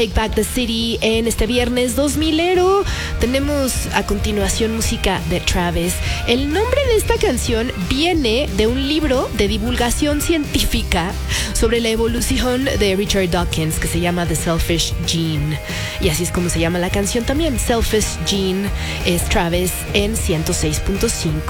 Take Back the City en este viernes 2000ero. Tenemos a continuación música de Travis. El nombre de esta canción viene de un libro de divulgación científica sobre la evolución de Richard Dawkins que se llama The Selfish Gene. Y así es como se llama la canción también, Selfish Gene. Es Travis en 106.5.